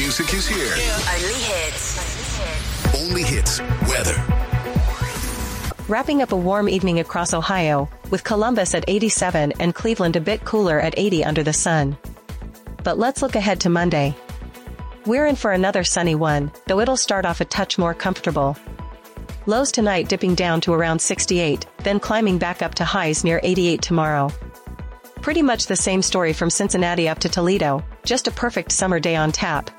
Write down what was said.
music is here. Only hits. Only hits. Weather. Wrapping up a warm evening across Ohio, with Columbus at 87 and Cleveland a bit cooler at 80 under the sun. But let's look ahead to Monday. We're in for another sunny one, though it'll start off a touch more comfortable. Lows tonight dipping down to around 68, then climbing back up to highs near 88 tomorrow. Pretty much the same story from Cincinnati up to Toledo, just a perfect summer day on tap.